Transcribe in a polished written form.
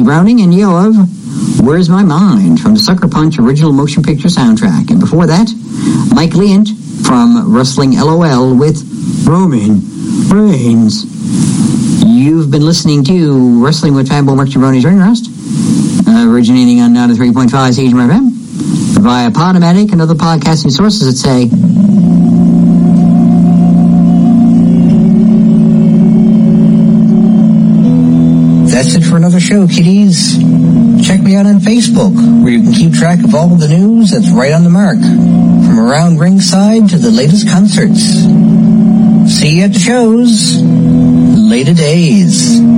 Browning and Yo of Where's My Mind from the Sucker Punch original motion picture soundtrack. And before that, Mike Leant from Wrestling LOL with Roman Reigns. You've been listening to Wrestling with Fat Boy Mark Jabroni's Ring Rust, originating on 93.5 CHMR FM, via Podomatic and other podcasting sources that say... That's it for another show, kiddies. Check me out on Facebook, where you can keep track of all the news that's right on the mark, from around ringside to the latest concerts. See you at the shows. Later days.